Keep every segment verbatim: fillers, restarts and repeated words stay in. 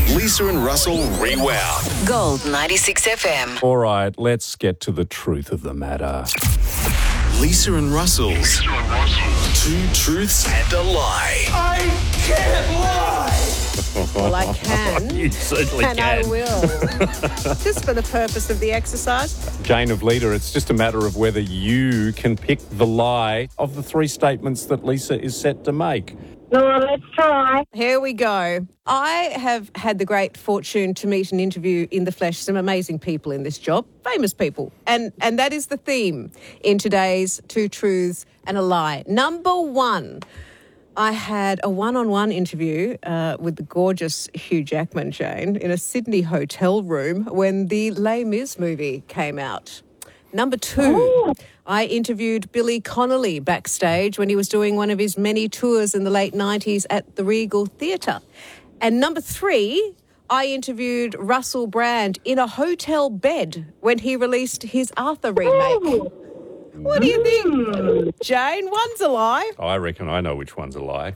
Lisa and Russell Rewound. Gold ninety-six F M. All right, let's get to the truth of the matter. Lisa and Russell's Two Truths and a Lie. I can't lie! Well, I can. You certainly and can. I will. Just for the purpose of the exercise. Jane of Leader, it's just a matter of whether you can pick the lie of the three statements that Lisa is set to make. Well, let's try. Here we go. I have had the great fortune to meet and interview in the flesh some amazing people in this job, famous people. And and that is the theme in today's Two Truths and a Lie. Number one, I had a one-on-one interview uh, with the gorgeous Hugh Jackman, Jane, in a Sydney hotel room when the Les Mis movie came out. Number two, Ooh. I interviewed Billy Connolly backstage when he was doing one of his many tours in the late nineties at the Regal Theatre. And number three, I interviewed Russell Brand in a hotel bed when he released his Arthur remake. Ooh. What do you think, Jane? One's a lie. I reckon I know which one's a lie.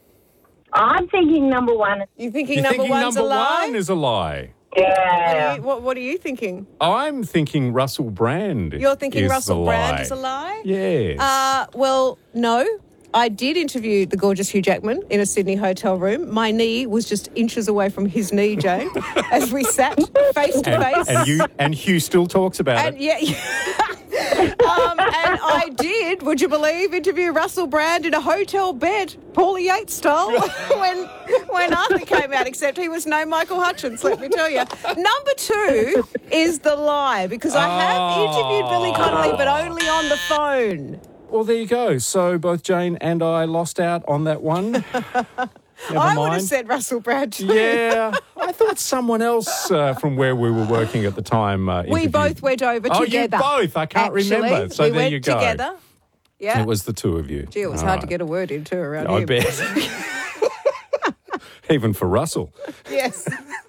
I'm thinking number one. You thinking You're number thinking one's number a lie? one is a lie. Yeah. What are, you, what, what are you thinking? I'm thinking Russell Brand. You're thinking is Russell the Brand lie. is a lie? Yes. Uh, well, no. I did interview the gorgeous Hugh Jackman in a Sydney hotel room. My knee was just inches away from his knee, Jane, as we sat face to and, face. and you and Hugh still talks about And it. yeah, yeah. um, and I did, would you believe, interview Russell Brand in a hotel bed, Paulie Yates style, when when Arthur came out, except he was no Michael Hutchins, let me tell you. Number two is the lie, because I have interviewed Billy Connolly, but only on the phone. Well, there you go. So both Jane and I lost out on that one. Never I mind. would have said Russell Brand too. Yeah, I thought someone else uh, from where we were working at the time uh, We interviewed. both went over Oh, together. you both? I can't Actually, remember. So we there went you go. together. Yeah. It was the two of you. Gee, it was All hard right. to get a word in too around I here. bet. Even for Russell. Yes.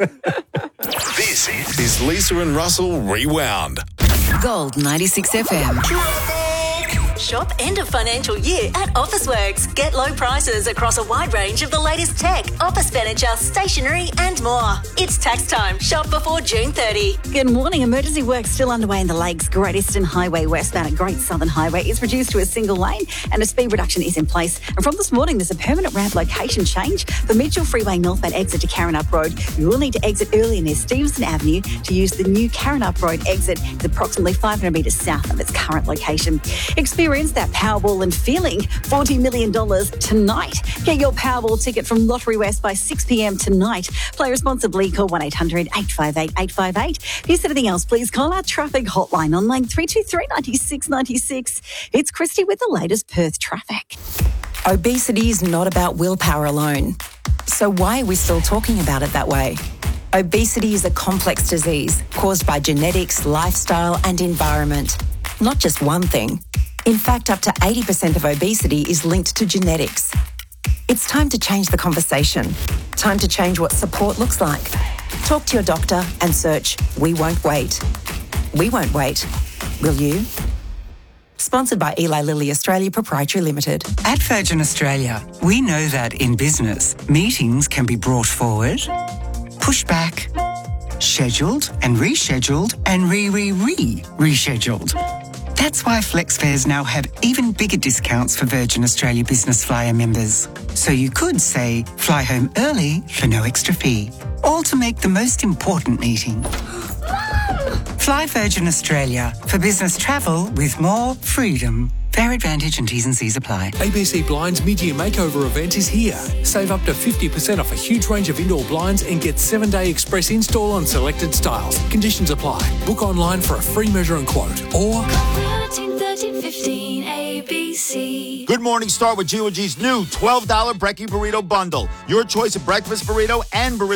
This is Lisa and Russell Rewound. Gold ninety-six F M. Shop end of financial year at Officeworks. Get low prices across a wide range of the latest tech, office furniture, stationery and more. It's tax time. Shop before June thirtieth. Good morning. Emergency work still underway in the Lakes. Great Eastern Highway westbound at Great Southern Highway is reduced to a single lane and a speed reduction is in place. And from this morning, there's a permanent ramp location change. The Mitchell Freeway northbound exit to Karrinyup Road. You will need to exit early near Stevenson Avenue to use the new Karrinyup Road exit. It's approximately five hundred metres south of its current location. Experience that Powerball and feeling forty million dollars tonight. Get your Powerball ticket from Lottery West by six p.m. tonight. Play responsibly. Call one eight hundred eight five eight eight five eight. If you said anything else, please call our traffic hotline on line three two three, nine six nine six. It's Christy with the latest Perth traffic. Obesity is not about willpower alone. So why are we still talking about it that way? Obesity is a complex disease caused by genetics, lifestyle and environment. Not just one thing. In fact, up to eighty percent of obesity is linked to genetics. It's time to change the conversation. Time to change what support looks like. Talk to your doctor and search We Won't Wait. We won't wait. Will you? Sponsored by Eli Lilly Australia Proprietary Limited. At Virgin Australia, we know that in business, meetings can be brought forward, pushed back, scheduled and rescheduled and re-re-re-rescheduled. That's why FlexFares now have even bigger discounts for Virgin Australia Business Flyer members. So you could say, fly home early for no extra fee. All to make the most important meeting. Fly Virgin Australia for business travel with more freedom. Fair advantage and T's and C's apply. A B C Blinds mid-year makeover event is here. Save up to fifty percent off a huge range of indoor blinds and get seven-day express install on selected styles. Conditions apply. Book online for a free measure and quote or thirteen thirteen fifteen A B C. Good morning, start with G O G's new twelve dollars Brekkie Burrito Bundle. Your choice of breakfast burrito and burrito